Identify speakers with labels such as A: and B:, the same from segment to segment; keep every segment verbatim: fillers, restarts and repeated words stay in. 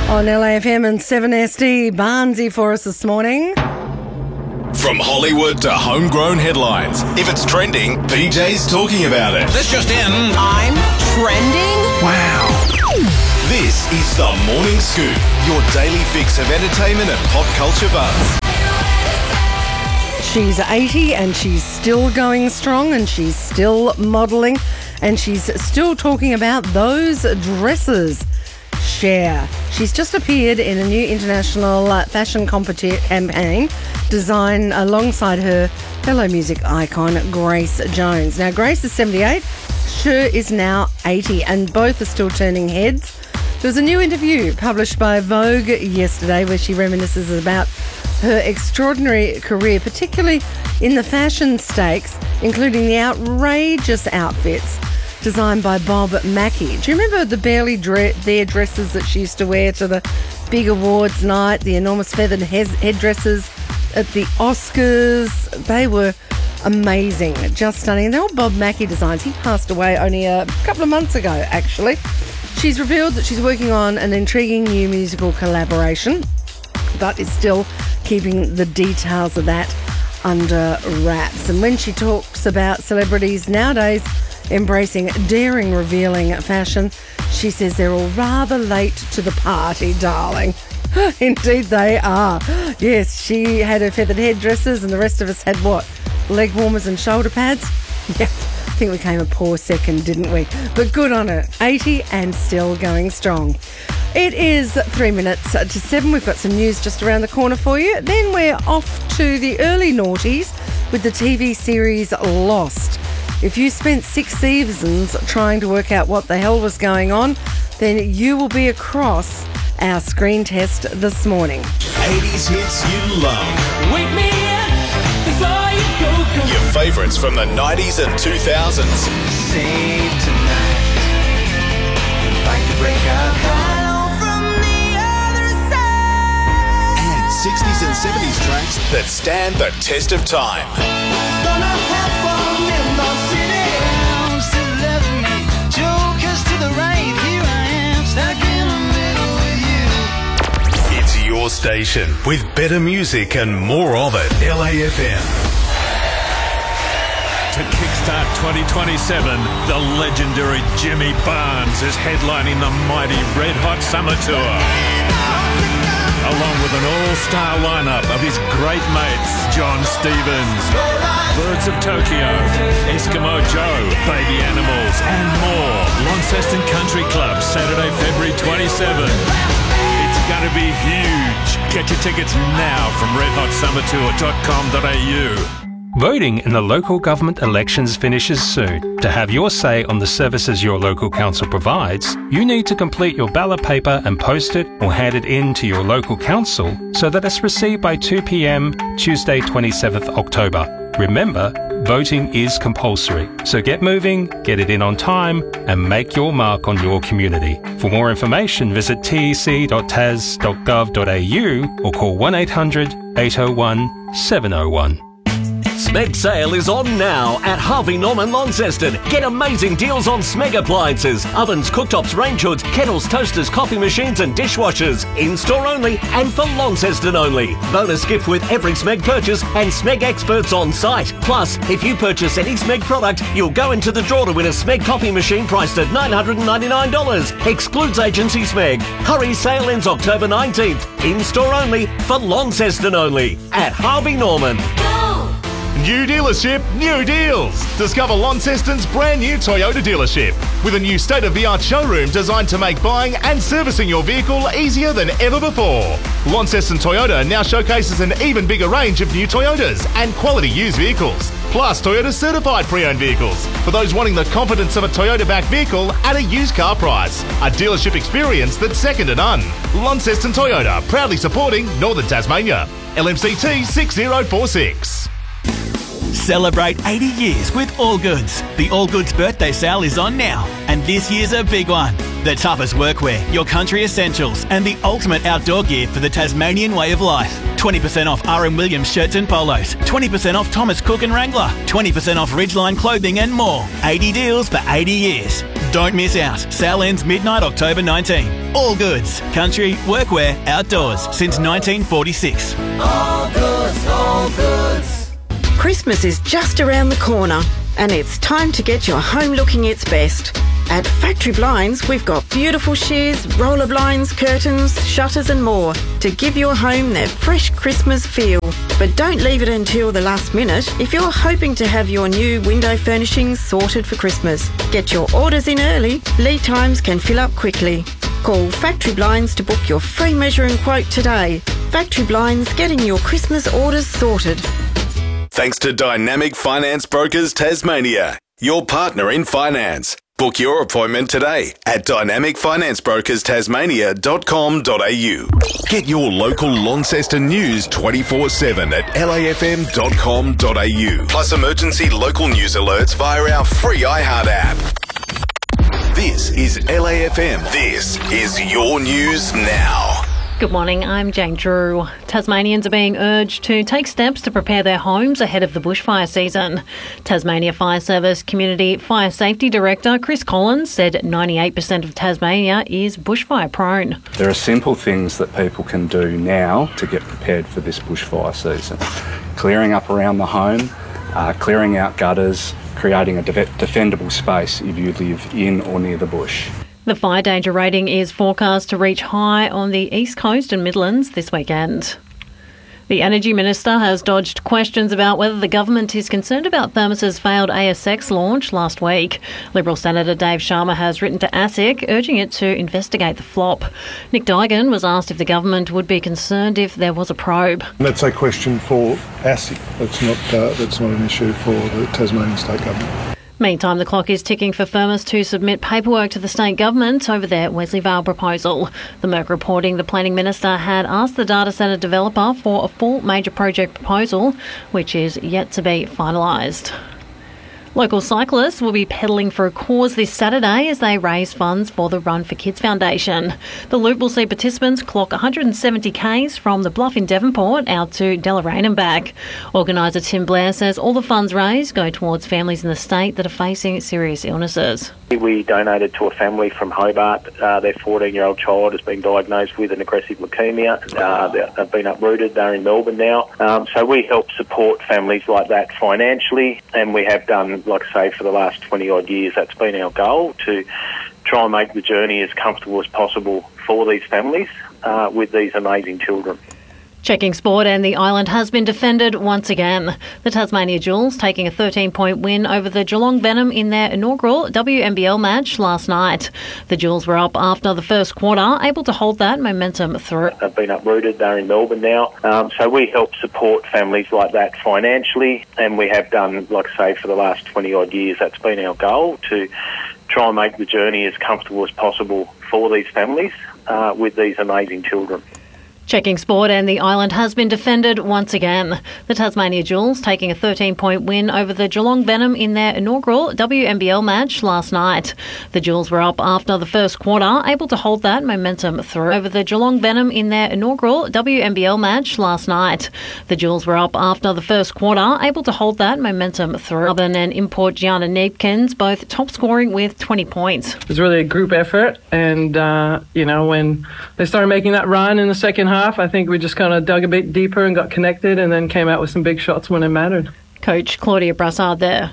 A: On L A F M and seven S D, Barnsey for us this morning.
B: From Hollywood to homegrown headlines, if it's trending, P J's talking about it.
C: This just in.
D: I'm trending?
B: Wow. This is The Morning Scoop, your daily fix of entertainment and pop culture buzz.
A: She's eighty and she's still going strong and she's still modelling and she's still talking about those dresses. Cher. She's just appeared in a new international uh, fashion competi- campaign designed alongside her fellow music icon Grace Jones. Now, Grace is seventy-eight, Cher is now eighty, and both are still turning heads. There was a new interview published by Vogue yesterday where she reminisces about her extraordinary career, particularly in the fashion stakes, including the outrageous outfits designed by Bob Mackie. Do you remember the barely dre- there dresses that she used to wear to the big awards night, the enormous feathered he- headdresses at the Oscars? They were amazing, just stunning. They're all Bob Mackie designs. He passed away only a couple of months ago, actually. She's revealed that she's working on an intriguing new musical collaboration, but is still keeping the details of that under wraps. And when she talks about celebrities nowadays embracing daring, revealing fashion, she says they're all rather late to the party, darling. Indeed they are. Yes, she had her feathered headdresses and the rest of us had what? Leg warmers and shoulder pads? Yeah, I think we came a poor second, didn't we? But good on her. eighty and still going strong. It is three minutes to seven. We've got some news just around the corner for you. Then we're off to the early noughties with the T V series Lost. If you spent six seasons trying to work out what the hell was going on, then you will be across our screen test this morning.
B: eighties hits you love.
E: Wake me up before you go, go.
B: Your favourites from the nineties and two thousands.
F: Save tonight. Fight to break our heart from the other side.
B: And sixties and seventies tracks that stand the test of time.
F: Gonna have fun in the city. Still loving me. Jokers to the right. Here I am, stuck in the middle with you.
B: It's your station with better music and more of it. L A F M.
G: To kickstart twenty twenty-seven, the legendary Jimmy Barnes is headlining the mighty Red Hot Summer Tour. Along with an all-star lineup of his great mates, John Stevens, Birds of Tokyo, Eskimo Joe, Baby Animals, and more. Launceston Country Club, Saturday, February twenty-seventh. It's going to be huge. Get your tickets now from red hot summer tour dot com dot a u.
H: Voting in the local government elections finishes soon. To have your say on the services your local council provides, you need to complete your ballot paper and post it or hand it in to your local council so that it's received by two p.m. Tuesday, twenty-seventh October. Remember, voting is compulsory, so get moving, get it in on time, and make your mark on your community. For more information, visit t e c dot t a s dot gov dot a u or call one eight hundred eight oh one seven oh one.
I: Smeg sale is on now at Harvey Norman Launceston. Get amazing deals on Smeg appliances, ovens, cooktops, range hoods, kettles, toasters, coffee machines and dishwashers. In-store only and for Launceston only. Bonus gift with every Smeg purchase and Smeg experts on site. Plus, if you purchase any Smeg product, you'll go into the draw to win a Smeg coffee machine priced at nine hundred ninety-nine dollars. Excludes agency Smeg. Hurry, sale ends October nineteenth. In-store only for Launceston only at Harvey Norman.
J: New dealership, new deals. Discover Launceston's brand new Toyota dealership with a new state-of-the-art showroom designed to make buying and servicing your vehicle easier than ever before. Launceston Toyota now showcases an even bigger range of new Toyotas and quality used vehicles, plus Toyota certified pre-owned vehicles for those wanting the confidence of a Toyota-backed vehicle at a used car price. A dealership experience that's second to none. Launceston Toyota, proudly supporting Northern Tasmania. L M C T six zero four six.
C: Celebrate eighty years with All Goods. The All Goods birthday sale is on now, and this year's a big one. The toughest workwear, your country essentials, and the ultimate outdoor gear for the Tasmanian way of life. twenty percent off R M Williams shirts and polos, twenty percent off Thomas Cook and Wrangler, twenty percent off Ridgeline clothing and more. eighty deals for eighty years. Don't miss out. Sale ends midnight October nineteenth. All Goods. Country, workwear, outdoors since nineteen forty-six.
F: All goods, all goods.
K: Christmas is just around the corner, and it's time to get your home looking its best. At Factory Blinds, we've got beautiful shears, roller blinds, curtains, shutters and more to give your home that fresh Christmas feel. But don't leave it until the last minute if you're hoping to have your new window furnishings sorted for Christmas. Get your orders in early. Lead times can fill up quickly. Call Factory Blinds to book your free measure and quote today. Factory Blinds, getting your Christmas orders sorted.
B: Thanks to Dynamic Finance Brokers Tasmania, your partner in finance. Book your appointment today at dynamic finance brokers tasmania dot com dot a u. Get your local Launceston news twenty-four seven at l a f m dot com dot a u. Plus emergency local news alerts via our free iHeart app. This is L A F M. This is your news now.
L: Good morning, I'm Jane Drew. Tasmanians are being urged to take steps to prepare their homes ahead of the bushfire season. Tasmania Fire Service Community Fire Safety Director Chris Collins said ninety-eight percent of Tasmania is bushfire prone.
M: There are simple things that people can do now to get prepared for this bushfire season. Clearing up around the home, uh, clearing out gutters, creating a de- defendable space if you live in or near the bush.
L: The fire danger rating is forecast to reach high on the East Coast and Midlands this weekend. The Energy Minister has dodged questions about whether the government is concerned about Thermos's failed A S X launch last week. Liberal Senator Dave Sharma has written to ASIC urging it to investigate the flop. Nick Duigan was asked if the government would be concerned if there was a probe.
N: That's a question for ASIC. That's not, uh, that's not an issue for the Tasmanian State Government.
L: Meantime, the clock is ticking for Thermos to submit paperwork to the state government over their Wesleyvale proposal. The Merc reporting the planning minister had asked the data centre developer for a full major project proposal, which is yet to be finalised. Local cyclists will be pedalling for a cause this Saturday as they raise funds for the Run for Kids Foundation. The loop will see participants clock one hundred seventy kays from the Bluff in Devonport out to Deloraine and back. Organiser Tim Blair says all the funds raised go towards families in the state that are facing serious illnesses.
O: We donated to a family from Hobart. Uh, their fourteen-year-old child has been diagnosed with an aggressive leukaemia. Uh, they've been uprooted. They're in Melbourne now. Um, so we help support families like that financially, and we have done, like I say, for the last twenty-odd years. That's been our goal, to try and make the journey as comfortable as possible for these families uh, with these amazing children.
L: Checking sport, and the island has been defended once again. The Tasmania Jewels taking a thirteen-point win over the Geelong Venom in their inaugural W N B L match last night. The Jewels were up after the first quarter, able to hold that momentum through.
O: They've been uprooted. They're in Melbourne now. Um, so we help support families like that financially, and we have done, like I say, for the last twenty-odd years. That's been our goal, to try and make the journey as comfortable as possible for these families uh, with these amazing children.
L: Checking sport, and the island has been defended once again. The Tasmania Jewels taking a thirteen-point win over the Geelong Venom in their inaugural W N B L match last night. The Jewels were up after the first quarter, able to hold that momentum through. Over the Geelong Venom in their inaugural W N B L match last night. The Jewels were up after the first quarter, able to hold that momentum through. Southern and import Gianna Neepkins both top scoring with twenty points.
P: It was really a group effort, and uh, you know, when they started making that run in the second half, I think we just kind of dug a bit deeper and got connected, and then came out with some big shots when it mattered.
L: Coach Claudia Brassard there.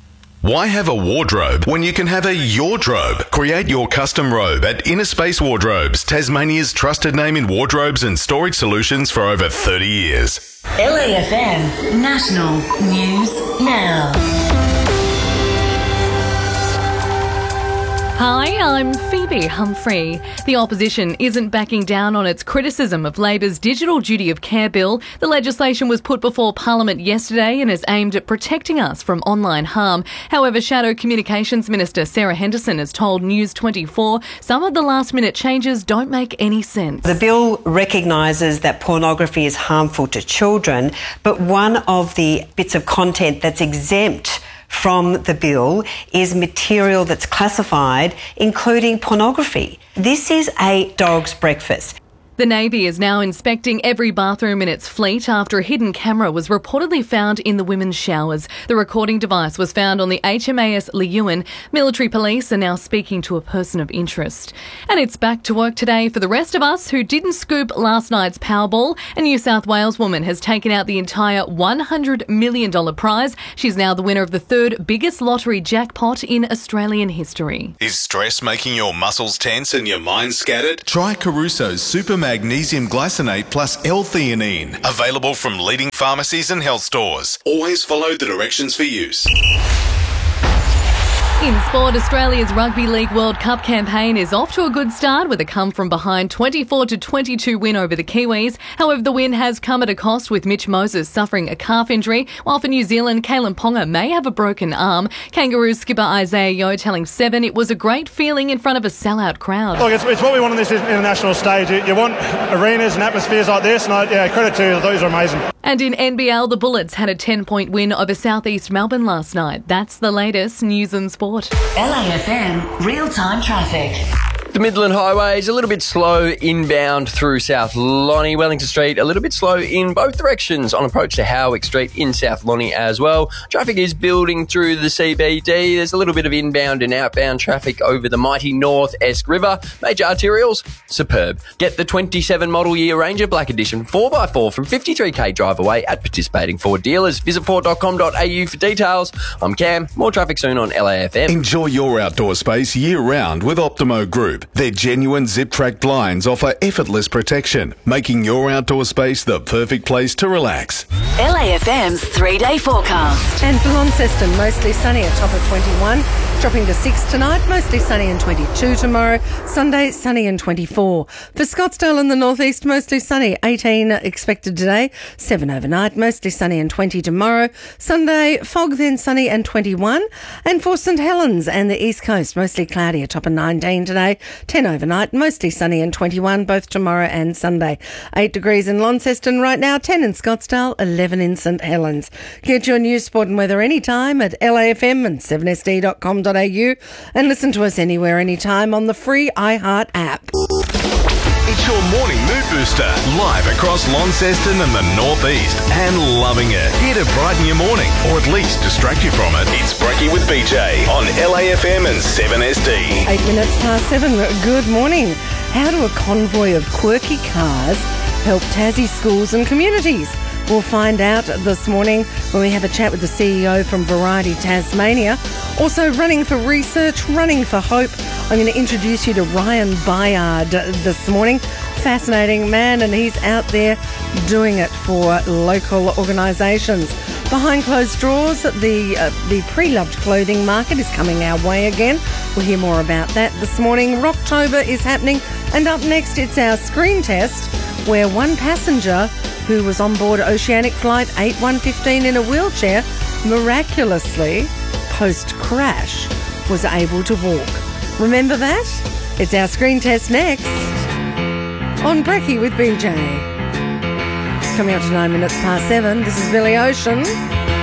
B: Why have a wardrobe when you can have a yordrobe? Create your custom robe at Inner Space Wardrobes, Tasmania's trusted name in wardrobes and storage solutions for over thirty years.
Q: L A F M National News Now.
R: Hi, I'm Phoebe Humphrey. The opposition isn't backing down on its criticism of Labor's Digital Duty of Care bill. The legislation was put before Parliament yesterday and is aimed at protecting us from online harm. However, Shadow Communications Minister Sarah Henderson has told News twenty-four some of the last-minute changes don't make any sense.
S: The bill recognises that pornography is harmful to children, but one of the bits of content that's exempt from the bill is material that's classified, including pornography. This is a dog's breakfast.
R: The Navy is now inspecting every bathroom in its fleet after a hidden camera was reportedly found in the women's showers. The recording device was found on the H M A S Leeuwin. Military police are now speaking to a person of interest. And it's back to work today for the rest of us who didn't scoop last night's Powerball. A New South Wales woman has taken out the entire one hundred million dollars prize. She's now the winner of the third biggest lottery jackpot in Australian history.
B: Is stress making your muscles tense and your mind scattered? Try Caruso's Super Magnesium Glycinate plus L-theanine. Available from leading pharmacies and health stores. Always follow the directions for use.
R: In sport, Australia's Rugby League World Cup campaign is off to a good start with a come-from-behind twenty-four to twenty-two win over the Kiwis. However, the win has come at a cost, with Mitch Moses suffering a calf injury, while for New Zealand, Kalen Ponga may have a broken arm. Kangaroos skipper Isaiah Yeo telling Seven it was a great feeling in front of a sellout crowd.
T: Look, it's, it's what we want on this international stage. You, you want arenas and atmospheres like this, and I, yeah, credit to you. Those are amazing.
R: And in N B L, the Bullets had a ten-point win over South East Melbourne last night. That's the latest news and sport.
Q: L A F M real-time traffic.
U: The Midland Highway is a little bit slow inbound through South Lonnie. Wellington Street a little bit slow in both directions on approach to Howick Street in South Lonnie as well. Traffic is building through the C B D. There's a little bit of inbound and outbound traffic over the mighty North Esk River. Major arterials, superb. Get the twenty-seven model year Ranger Black Edition four by four from fifty-three k drive away at participating Ford dealers. Visit ford dot com dot a u for details. I'm Cam. More traffic soon on L A F M.
B: Enjoy your outdoor space year-round with Optimo Group. Their genuine zip-track blinds offer effortless protection, making your outdoor space the perfect place to relax.
Q: L A F M's three-day forecast.
A: And for Launceston, mostly sunny, a top of twenty-one. Dropping to six tonight, mostly sunny and twenty-two tomorrow. Sunday, sunny and twenty-four. For Scottsdale in the northeast, mostly sunny, eighteen expected today. seven overnight, mostly sunny and twenty tomorrow. Sunday, fog, then sunny and twenty-one. And for St Helens and the east coast, mostly cloudy, a top of nineteen today. ten overnight, mostly sunny and twenty-one, both tomorrow and Sunday. eight degrees in Launceston right now, ten in Scottsdale, eleven in St Helens. Get your news, sport and weather anytime at L A F M and seven S D dot com dot a u and listen to us anywhere, anytime on the free iHeart app.
B: It's your morning mood booster, live across Launceston and the northeast, and loving it. Here to brighten your morning, or at least distract you from it. It's Brekkie with B J on L A F M and seven S D.
A: Eight minutes past seven. Good morning. How do a convoy of quirky cars help Tassie schools and communities? We'll find out this morning when we have a chat with the C E O from Variety Tasmania. Also running for research, running for hope. I'm going to introduce you to Ryan Bayard this morning. Fascinating man, and he's out there doing it for local organisations. Behind closed doors, the uh, the pre-loved clothing market is coming our way again. We'll hear more about that this morning. Rocktober is happening, and up next it's our screen test, where one passenger who was on board Oceanic Flight eight one fifteen in a wheelchair miraculously, post-crash, was able to walk. Remember that? It's our screen test next on Brekkie with B J. Coming up to nine minutes past seven. This is Billy Ocean.